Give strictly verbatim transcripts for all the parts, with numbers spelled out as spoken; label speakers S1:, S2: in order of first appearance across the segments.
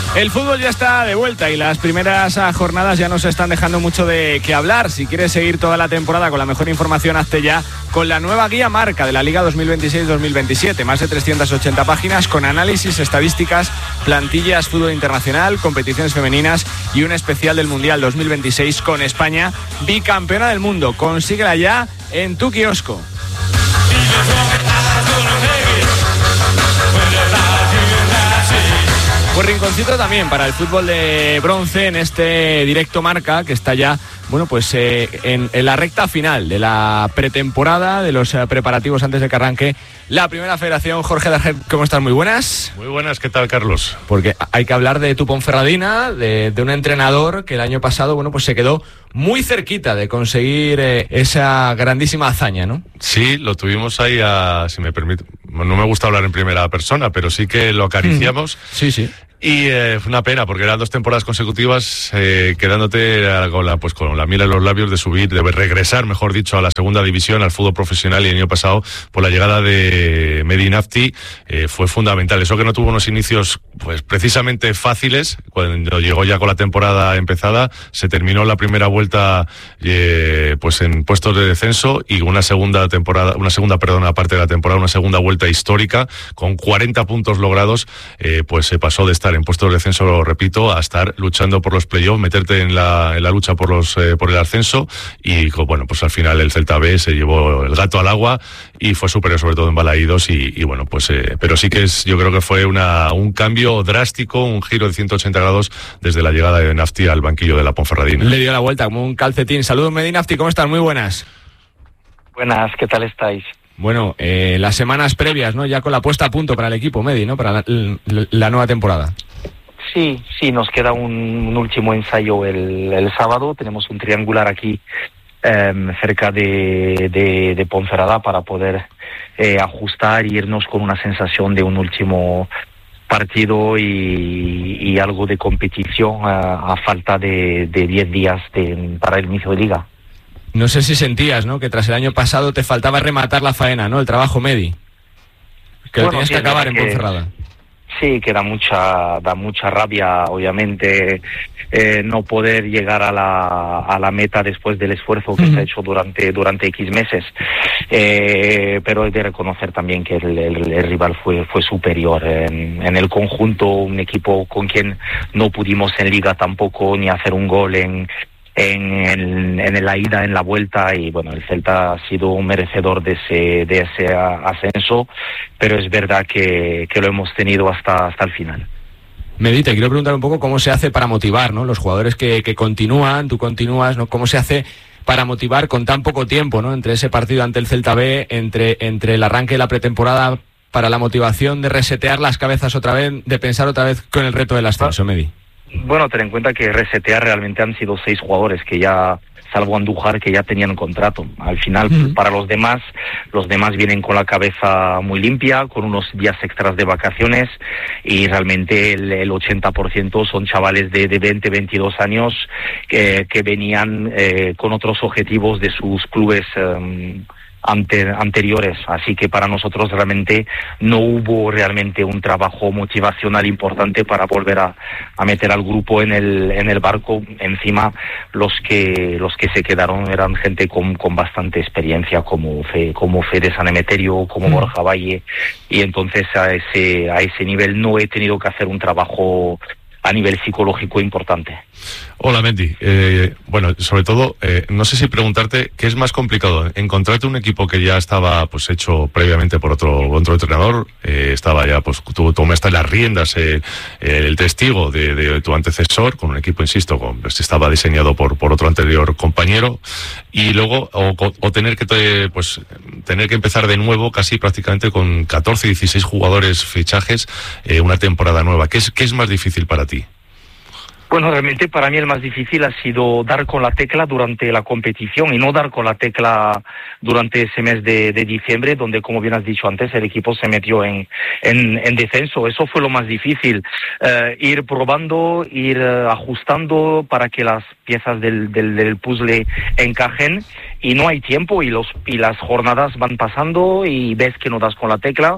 S1: El fútbol ya está de vuelta y las primeras jornadas ya nos están dejando mucho de qué hablar. Si quieres seguir toda la temporada con la mejor información, hazte ya con la nueva guía marca de la Liga dos mil veintiséis dos mil veintisiete. Más de trescientas ochenta páginas con análisis, estadísticas, plantillas, fútbol internacional, competiciones femeninas y un especial del Mundial dos mil veintiséis con España, bicampeona del mundo. Consíguela ya en tu kiosco. Pues rinconcito también para el fútbol de bronce en este directo marca que está ya, bueno, pues eh, en, en la recta final de la pretemporada, de los eh, preparativos antes de que arranque la primera federación. Jorge Darger, ¿cómo estás? Muy buenas.
S2: Muy buenas, ¿qué tal, Carlos?
S1: Porque hay que hablar de tu Ponferradina, de, de un entrenador que el año pasado, bueno, pues se quedó muy cerquita de conseguir eh, esa grandísima hazaña, ¿no?
S2: Sí, lo tuvimos ahí a, si me permite, no me gusta hablar en primera persona, pero sí que lo acariciamos.
S1: Sí, sí.
S2: Y eh, fue una pena, porque eran dos temporadas consecutivas eh, quedándote con la, pues, con la miel en los labios de subir, de regresar, mejor dicho, a la segunda división, al fútbol profesional. Y el año pasado, por la llegada de Mehdi Nafti, eh, fue fundamental. Eso que no tuvo unos inicios pues precisamente fáciles, cuando llegó ya con la temporada empezada, se terminó la primera vuelta eh, pues en puestos de descenso, y una segunda temporada, una segunda, perdón, aparte de la temporada, una segunda vuelta histórica, con cuarenta puntos logrados, eh, pues se pasó de estar en puestos de descenso, lo repito, a estar luchando por los playoffs, meterte en la, en la lucha por los eh, por el ascenso. Y bueno, pues al final el Celta B se llevó el gato al agua y fue superior, sobre todo en Balaídos. Y, y bueno, pues eh, pero sí que es, yo creo que fue una un cambio drástico, un giro de ciento ochenta grados desde la llegada de Nafti al banquillo de la Ponferradina.
S1: Le dio la vuelta como un calcetín. Saludos, Mehdi Nafti, ¿cómo estás? Muy buenas.
S3: Buenas, ¿qué tal estáis?
S1: Bueno, eh, las semanas previas, ¿no? Ya con la puesta a punto para el equipo, Mehdi, ¿no? Para la, la, la nueva temporada.
S3: Sí, sí, nos queda un, un último ensayo el, el sábado. Tenemos un triangular aquí eh, cerca de, de, de Ponferrada para poder eh, ajustar e irnos con una sensación de un último partido y, y algo de competición a, a falta de diez días de, para el inicio de liga.
S1: No sé si sentías, ¿no?, que tras el año pasado te faltaba rematar la faena, ¿no?, el trabajo, Mehdi, que bueno, lo tenías sí, que acabar en Ponferrada.
S3: Sí, que da mucha da mucha rabia, obviamente, eh, no poder llegar a la a la meta después del esfuerzo que uh-huh. se ha hecho durante durante X meses, eh, pero he de reconocer también que el, el, el rival fue fue superior en, en el conjunto, un equipo con quien no pudimos en Liga tampoco ni hacer un gol en En, en, en la ida, en la vuelta, y bueno, el Celta ha sido un merecedor de ese de ese ascenso, pero es verdad que, que lo hemos tenido hasta hasta el final.
S1: Mehdi, te quiero preguntar un poco cómo se hace para motivar, ¿no?, los jugadores que, que continúan, tú continúas, ¿no?, cómo se hace para motivar con tan poco tiempo, ¿no?, entre ese partido ante el Celta B, entre entre el arranque de la pretemporada, para la motivación de resetear las cabezas otra vez, de pensar otra vez con el reto del ascenso, Mehdi.
S3: Bueno, ten en cuenta que resetear realmente han sido seis jugadores que ya, salvo Andújar, que ya tenían contrato. Al final, uh-huh. para los demás, los demás vienen con la cabeza muy limpia, con unos días extras de vacaciones, y realmente el, el ochenta por ciento son chavales de, de veinte, veintidós años que, que venían eh, con otros objetivos de sus clubes eh, Ante, anteriores, así que para nosotros realmente no hubo realmente un trabajo motivacional importante para volver a, a meter al grupo en el en el barco. Encima los que los que se quedaron eran gente con, con bastante experiencia, como Fe, como Fede San Emeterio, como mm. Borja Valle, y entonces a ese a ese nivel no he tenido que hacer un trabajo a nivel psicológico importante.
S2: Hola, Mehdi. Eh, bueno, sobre todo, eh, no sé si preguntarte qué es más complicado, encontrarte un equipo que ya estaba pues hecho previamente por otro otro entrenador, eh, estaba ya, pues tú tomaste las riendas, eh, eh, el testigo de, de tu antecesor, con un equipo, insisto, con, pues, estaba diseñado por por otro anterior compañero, y luego, o, o tener que te, pues tener que empezar de nuevo, casi prácticamente con catorce, dieciséis jugadores, fichajes, eh, una temporada nueva. ¿Qué es, qué es más difícil para ti?
S3: Bueno, realmente para mí el más difícil ha sido dar con la tecla durante la competición y no dar con la tecla durante ese mes de, de diciembre, donde, como bien has dicho antes, el equipo se metió en, en, en descenso. Eso fue lo más difícil, eh, ir probando, ir uh, ajustando para que las piezas del, del, del puzzle encajen, y no hay tiempo, y los y las jornadas van pasando y ves que no das con la tecla,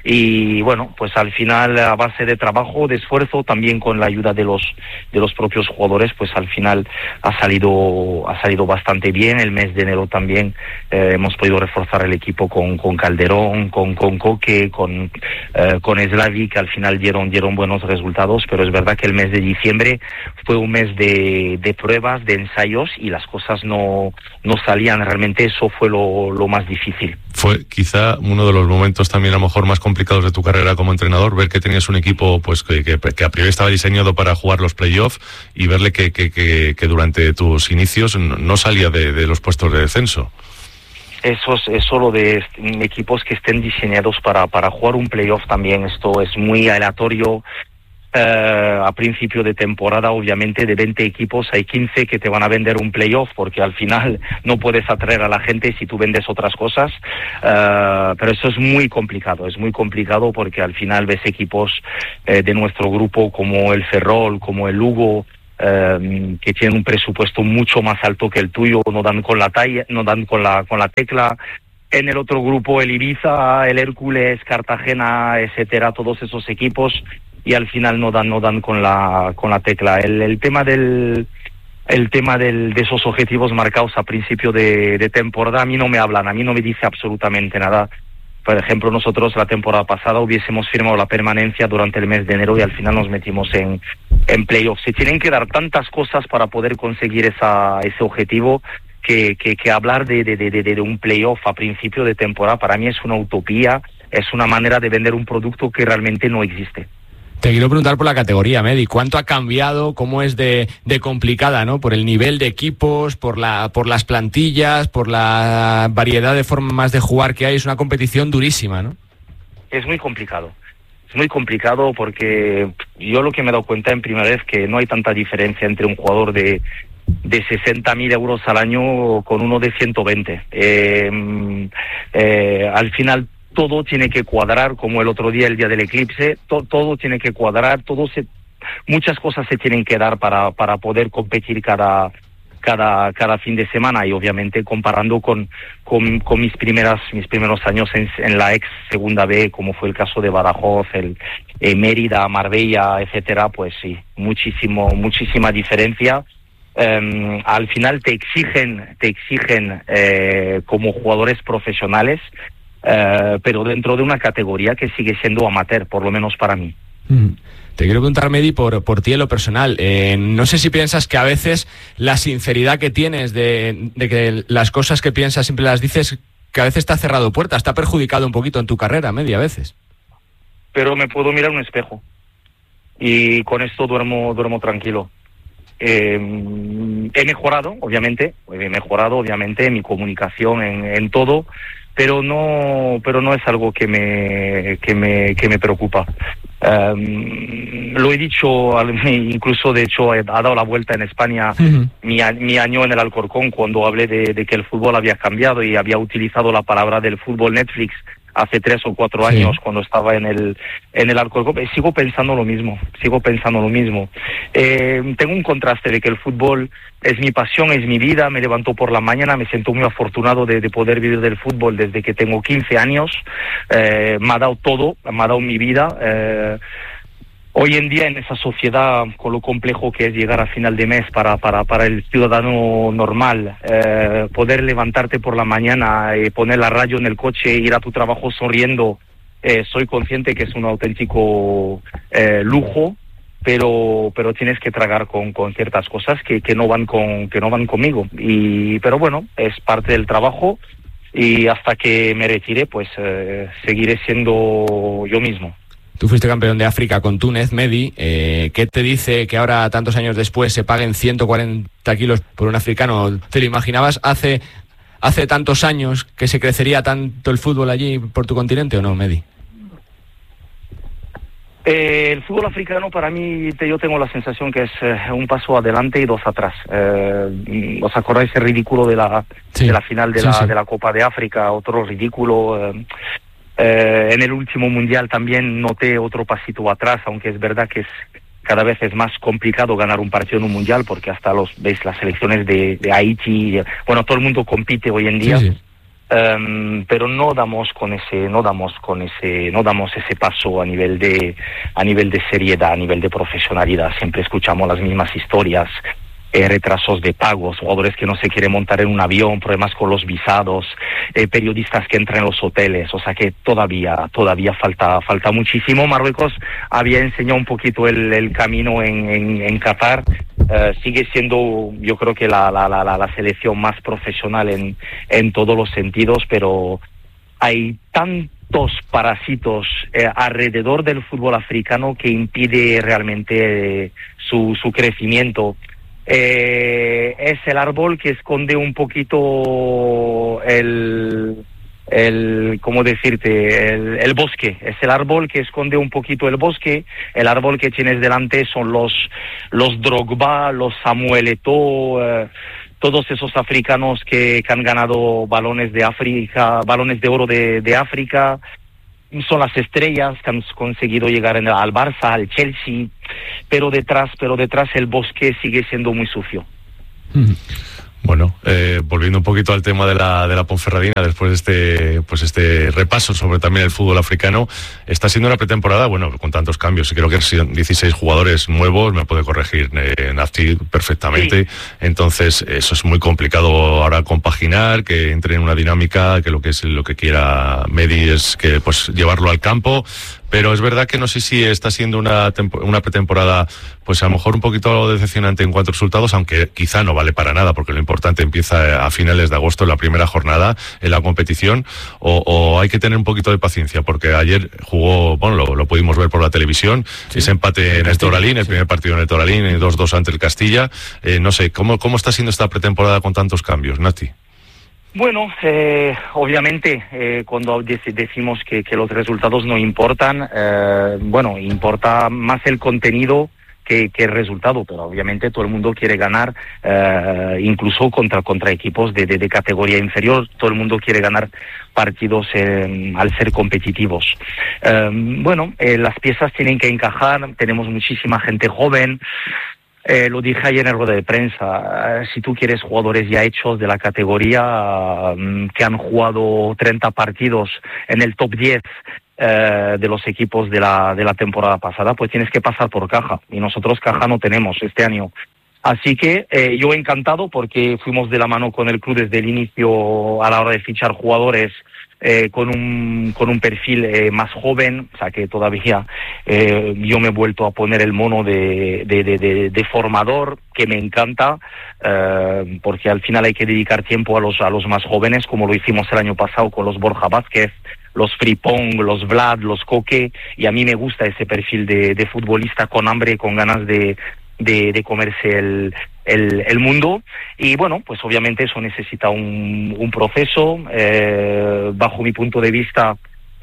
S3: y bueno, pues al final, a base de trabajo, de esfuerzo, también con la ayuda de los de los propios jugadores, pues al final ha salido ha salido bastante bien. El mes de enero también eh, hemos podido reforzar el equipo con, con Calderón, con, con Coque, con eh, con Slavi, que al final dieron dieron buenos resultados, pero es verdad que el mes de diciembre fue un mes de, de pruebas, de ensayos, y las cosas no, no salían. Realmente eso fue lo, lo más difícil.
S2: Fue quizá uno de los momentos también a lo mejor más complicados de tu carrera como entrenador, ver que tenías un equipo pues que, que, que a priori estaba diseñado para jugar los playoffs, y verle que, que, que, que durante tus inicios no salía de, de los puestos de descenso.
S3: Eso es, es solo de equipos que estén diseñados para, para jugar un playoff también. Esto es muy aleatorio. Uh, a principio de temporada, obviamente, de veinte equipos hay quince que te van a vender un playoff, porque al final no puedes atraer a la gente si tú vendes otras cosas. Uh, pero eso es muy complicado, es muy complicado porque al final ves equipos eh, de nuestro grupo como el Ferrol, como el Lugo, Uh, que tienen un presupuesto mucho más alto que el tuyo, no dan con la talla, no dan con la con la tecla. En el otro grupo, el Ibiza, el Hércules, Cartagena, etcétera, todos esos equipos, y al final no dan no dan con la con la tecla. El, el tema del el tema del, de esos objetivos marcados a principio de, de temporada, a mí no me hablan, a mí no me dice absolutamente nada. Por ejemplo, nosotros la temporada pasada hubiésemos firmado la permanencia durante el mes de enero y al final nos metimos en, en playoffs. Se tienen que dar tantas cosas para poder conseguir esa, ese objetivo que, que, que hablar de, de, de, de un playoff a principio de temporada para mí es una utopía, es una manera de vender un producto que realmente no existe.
S1: Te quiero preguntar por la categoría, Medi. ¿Cuánto ha cambiado? ¿Cómo es de, de complicada, ¿no? Por el nivel de equipos, por la, por las plantillas, por la variedad de formas de jugar que hay. Es una competición durísima, ¿no?
S3: Es muy complicado. Es muy complicado porque yo lo que me he dado cuenta en primera vez que no hay tanta diferencia entre un jugador de, de sesenta mil euros al año con uno de ciento veinte. Eh, eh, al final todo tiene que cuadrar, como el otro día, el día del eclipse, to, todo tiene que cuadrar, todo se, muchas cosas se tienen que dar para, para poder competir cada, cada, cada fin de semana, y obviamente comparando con, con, con mis primeras, mis primeros años en, en la ex segunda B, como fue el caso de Badajoz, el, eh, Mérida, Marbella, etcétera, pues sí, muchísimo, muchísima diferencia. Um, al final te exigen, te exigen eh, como jugadores profesionales, Uh, pero dentro de una categoría que sigue siendo amateur, por lo menos para mí.
S1: Mm. Te quiero preguntar, Medi, por, por ti en lo personal. Eh, no sé si piensas que a veces la sinceridad que tienes de, de que las cosas que piensas siempre las dices, que a veces te ha cerrado puertas, te ha perjudicado un poquito en tu carrera, Medi, a veces.
S3: Pero me puedo mirar un espejo y con esto duermo, duermo tranquilo. Eh, he mejorado, obviamente, he mejorado, obviamente, en mi comunicación, en, en todo, pero no pero no es algo que me que me que me preocupa. Um, lo he dicho, incluso de hecho ha dado la vuelta en España uh-huh. mi, mi año en el Alcorcón, cuando hablé de, de que el fútbol había cambiado y había utilizado la palabra del fútbol Netflix hace tres o cuatro sí. años, cuando estaba en el en el Alcorcón. Sigo pensando lo mismo, sigo pensando lo mismo. Eh, tengo un contraste de que el fútbol es mi pasión, es mi vida. Me levanto por la mañana, me siento muy afortunado de, de poder vivir del fútbol desde que tengo quince años. Eh, me ha dado todo, me ha dado mi vida. Eh, Hoy en día, en esa sociedad, con lo complejo que es llegar a final de mes para para para el ciudadano normal, eh, poder levantarte por la mañana y poner la radio en el coche, ir a tu trabajo sonriendo, eh, soy consciente que es un auténtico eh, lujo, pero pero tienes que tragar con, con ciertas cosas que, que no van con que no van conmigo. Y pero bueno, es parte del trabajo, y hasta que me retire, pues eh, seguiré siendo yo mismo.
S1: Tú fuiste campeón de África con Túnez, Medi. Eh, ¿Qué te dice que ahora, tantos años después, se paguen ciento cuarenta kilos por un africano? ¿Te lo imaginabas hace, hace tantos años que se crecería tanto el fútbol allí por tu continente o no, Medi?
S3: Eh, el fútbol africano para mí, te, yo tengo la sensación que es eh, un paso adelante y dos atrás. Eh, ¿Os acordáis el ridículo de la, sí. de la final de, sí, la, sí. de la Copa de África? Otro ridículo. Eh, Eh, en el último mundial también noté otro pasito atrás, aunque es verdad que es cada vez es más complicado ganar un partido en un mundial, porque hasta los veis las selecciones de, de Haití, bueno, todo el mundo compite hoy en día. Sí, sí. Um, pero no damos con ese no damos con ese no damos ese paso a nivel de a nivel de seriedad, a nivel de profesionalidad. Siempre escuchamos las mismas historias, eh, retrasos de pagos, jugadores que no se quieren montar en un avión, problemas con los visados, eh, periodistas que entran en los hoteles. O sea que todavía todavía falta falta muchísimo. Marruecos había enseñado un poquito el, el camino en, en, en Qatar. Uh, sigue siendo, yo creo que la, la, la, la selección más profesional en, en todos los sentidos, pero hay tantos parásitos eh, alrededor del fútbol africano que impide realmente eh, su, su crecimiento. Eh, es el árbol que esconde un poquito el... el, ¿cómo decirte? El, el bosque. Es el árbol que esconde un poquito el bosque. El árbol que tienes delante son los los Drogba, los Samuel Eto'o, eh, todos esos africanos que, que han ganado balones de África, balones de oro de, de África. Son las estrellas que han conseguido llegar en el, al Barça, al Chelsea, pero detrás, pero detrás el bosque sigue siendo muy sucio.
S2: Mm. Bueno, eh, volviendo un poquito al tema de la de la Ponferradina, después de este pues este repaso sobre también el fútbol africano, está siendo una pretemporada, bueno, con tantos cambios, y creo que han sido dieciséis jugadores nuevos, me puede corregir eh, Nafti perfectamente, sí. Entonces eso es muy complicado ahora compaginar, que entre en una dinámica, que lo que es lo que quiera Medi es que pues llevarlo al campo. Pero es verdad que no sé si está siendo una, una pretemporada, pues a lo mejor un poquito decepcionante en cuanto a resultados, aunque quizá no vale para nada, porque lo importante empieza a finales de agosto, en la primera jornada, en la competición, o, o hay que tener un poquito de paciencia, porque ayer jugó, bueno, lo, lo pudimos ver por la televisión, sí, ese empate en el Toralín, el sí. primer partido en el Toralín, dos dos ante el Castilla. Eh, no sé, ¿cómo, ¿cómo está siendo esta pretemporada con tantos cambios, Nati?
S3: Bueno, eh, obviamente eh, cuando decimos que, que los resultados no importan, eh, bueno, importa más el contenido que, que el resultado, pero obviamente todo el mundo quiere ganar, eh, incluso contra contra equipos de, de, de categoría inferior, todo el mundo quiere ganar partidos eh, al ser competitivos. Eh, bueno, eh, las piezas tienen que encajar, tenemos muchísima gente joven. Eh, lo dije ayer en rueda de prensa, eh, si tú quieres jugadores ya hechos de la categoría, um, que han jugado treinta partidos en el top diez eh, de los equipos de la, de la temporada pasada, pues tienes que pasar por caja, y nosotros caja no tenemos este año. Así que eh, yo encantado, porque fuimos de la mano con el club desde el inicio a la hora de fichar jugadores Eh, con un con un perfil eh, más joven, o sea que todavía eh, yo me he vuelto a poner el mono de, de, de, de, de formador, que me encanta, eh, porque al final hay que dedicar tiempo a los a los más jóvenes, como lo hicimos el año pasado con los Borja Vázquez, los Fripong, los Vlad, los Coque, y a mí me gusta ese perfil de, de futbolista con hambre, con ganas de de, de comerse el, el, el mundo. Y bueno, pues obviamente eso necesita un, un proceso. Eh, bajo mi punto de vista,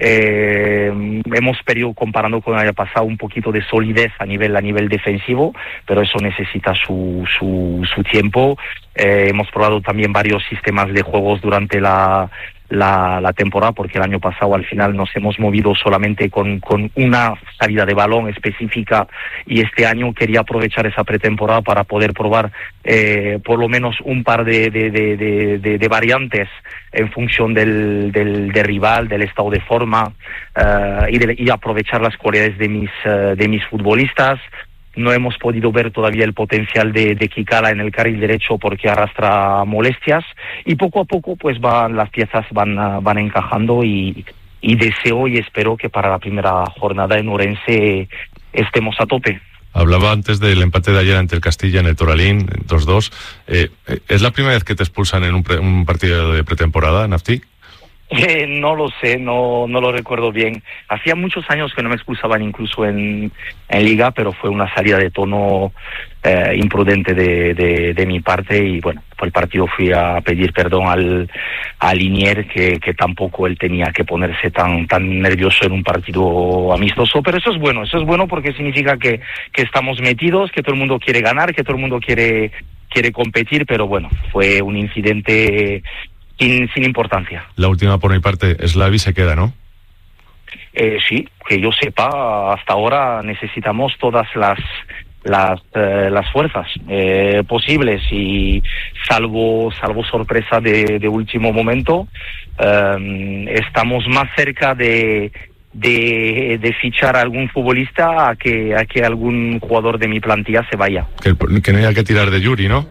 S3: eh, hemos perdido, comparando con el año pasado, un poquito de solidez a nivel a nivel defensivo, pero eso necesita su, su, su tiempo. Eh, hemos probado también varios sistemas de juegos durante la La, la temporada, porque el año pasado al final nos hemos movido solamente con, con una salida de balón específica, y este año quería aprovechar esa pretemporada para poder probar eh, por lo menos un par de, de, de, de, de, de variantes en función del, del, del rival, del estado de forma, uh, y, de, y aprovechar las cualidades de mis, uh, de mis futbolistas. No hemos podido ver todavía el potencial de, de Kikala en el carril derecho, porque arrastra molestias, y poco a poco pues van las piezas van van encajando, y, y deseo y espero que para la primera jornada en Orense estemos a tope.
S2: Hablaba antes del empate de ayer ante el Castilla en el Toralín, dos dos. Eh, ¿Es la primera vez que te expulsan en un, pre, un partido de pretemporada, Nafti?
S3: Eh, no lo sé, no no lo recuerdo bien. Hacía muchos años que no me expulsaban incluso en, en Liga, pero fue una salida de tono eh, imprudente de, de, de mi parte, y bueno, por el partido fui a pedir perdón al, al Linier, que, que tampoco él tenía que ponerse tan tan nervioso en un partido amistoso, pero eso es bueno, eso es bueno porque significa que, que estamos metidos, que todo el mundo quiere ganar, que todo el mundo quiere, quiere competir, pero bueno, fue un incidente Sin, sin importancia.
S2: La última por mi parte, Slavi se queda, ¿no?
S3: Eh, sí, que yo sepa, hasta ahora necesitamos todas las las eh, las fuerzas eh, posibles y salvo salvo sorpresa de, de último momento, eh, estamos más cerca de De, de fichar a algún futbolista a que, a que algún jugador de mi plantilla se vaya.
S2: Que, que no haya que tirar de Yuri, ¿no?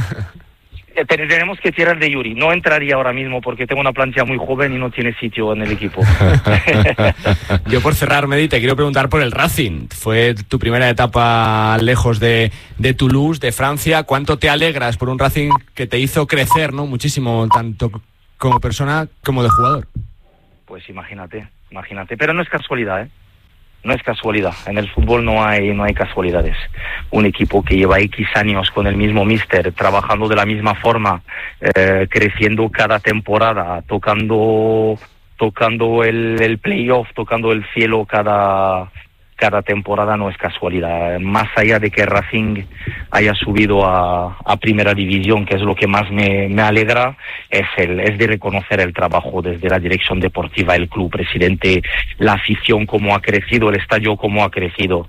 S3: Tenemos que tirar de Yuri. No entraría ahora mismo porque tengo una plantilla muy joven y no tiene sitio en el equipo.
S1: Yo por cerrar, Medi, te quiero preguntar por el Racing. Fue tu primera etapa lejos de, de Toulouse, de Francia. ¿Cuánto te alegras por un Racing que te hizo crecer, ¿no? Muchísimo, tanto como persona como de jugador?
S3: Pues imagínate. Imagínate, pero no es casualidad, ¿eh? No es casualidad. En el fútbol no hay no hay casualidades. Un equipo que lleva X años con el mismo míster, trabajando de la misma forma, eh, creciendo cada temporada, tocando tocando el, el playoff, tocando el cielo cada cada temporada, no es casualidad. Más allá de que Racing haya subido a, a primera división, que es lo que más me, me alegra, es el es de reconocer el trabajo desde la dirección deportiva, el club, presidente, la afición cómo ha crecido, el estadio cómo ha crecido,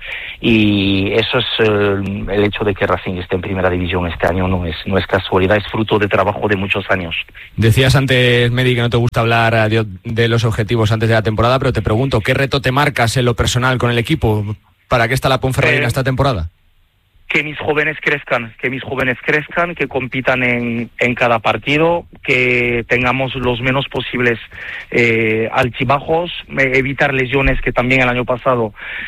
S3: y eso es eh, el hecho de que Racing esté en primera división este año no es no es casualidad, es fruto de trabajo de muchos años.
S1: Decías antes, Medi, que no te gusta hablar de, de los objetivos antes de la temporada, pero te pregunto, ¿qué reto te marcas en lo personal con el equipo? ¿Para qué está la Ponferradina eh, esta temporada?
S3: Que mis jóvenes crezcan, que mis jóvenes crezcan, que compitan en, en cada partido, que tengamos los menos posibles eh, altibajos, evitar lesiones, que también el año pasado,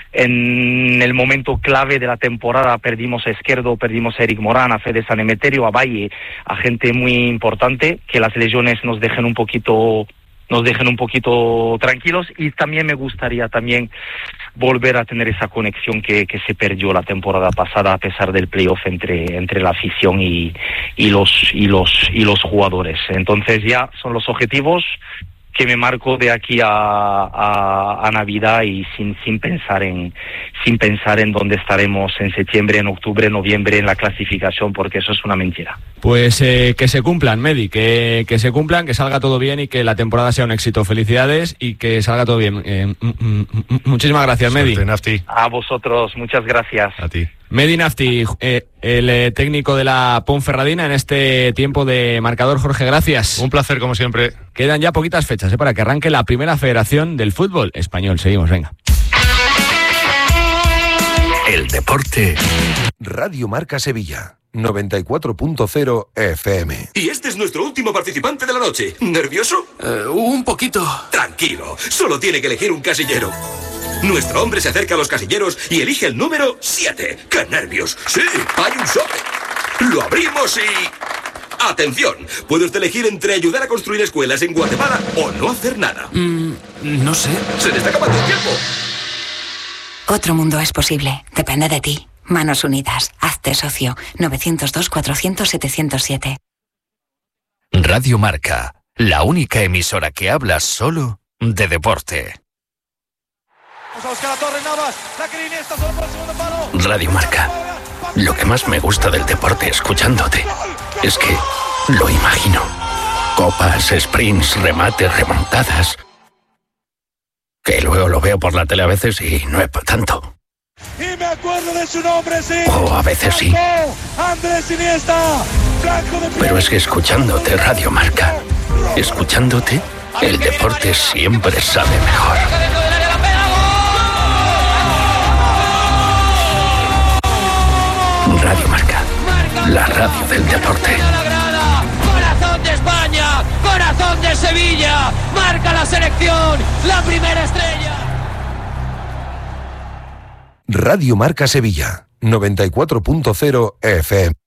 S3: en el momento clave de la temporada, perdimos a Izquierdo, perdimos a Eric Morán, a Fede San Emeterio, a Valle, a gente muy importante, que las lesiones nos dejen un poquito... nos dejen un poquito tranquilos, y también me gustaría también volver a tener esa conexión que, que se perdió la temporada pasada a pesar del playoff entre entre la afición y, y los y los y los jugadores. Entonces ya son los objetivos que me marco de aquí a, a, a Navidad, y sin sin pensar en sin pensar en dónde estaremos en septiembre, en octubre, en noviembre en la clasificación, porque eso es una mentira.
S1: Pues eh, que se cumplan, Medi, que, que se cumplan, que salga todo bien y que la temporada sea un éxito. Felicidades y que salga todo bien. Eh, m- m- m- muchísimas gracias, Medi.
S2: Suerte, Nafti.
S3: A vosotros, muchas gracias.
S2: A ti.
S1: Medi Nafti, eh, el eh, técnico de la Ponferradina en este tiempo de marcador. Jorge, gracias.
S2: Un placer, como siempre.
S1: Quedan ya poquitas fechas eh, para que arranque la primera federación del fútbol español. Seguimos, venga.
S4: El deporte. Radio Marca Sevilla, noventa y cuatro punto cero F M.
S5: Y este es nuestro último participante de la noche. ¿Nervioso?
S6: Uh, un poquito.
S5: Tranquilo, solo tiene que elegir un casillero. Nuestro hombre se acerca a los casilleros y elige el número siete. ¡Qué nervios! Sí, hay un sobre. Lo abrimos y... ¡Atención! Puede usted elegir entre ayudar a construir escuelas en Guatemala o no hacer nada.
S6: Mm, no sé.
S5: ¡Se le está acabando el tiempo!
S7: Otro mundo es posible. Depende de ti. Manos Unidas. Hazte socio. nueve cero dos, cuatrocientos, setecientos siete.
S4: Radio Marca, la única emisora que habla solo de deporte. Radio Marca. Lo que más me gusta del deporte escuchándote es que lo imagino. Copas, sprints, remates, remontadas. Que luego lo veo por la tele a veces y no es para tanto.
S8: Y me acuerdo de su nombre, sí.
S4: O a veces sí.
S8: Andrés Iniesta.
S4: Pero es que escuchándote Radio Marca, escuchándote, el deporte siempre sabe mejor. Radio Marca, la radio del deporte.
S9: Corazón de España, corazón de Sevilla, marca la selección, la primera estrella.
S4: Radio Marca Sevilla, noventa y cuatro punto cero F M.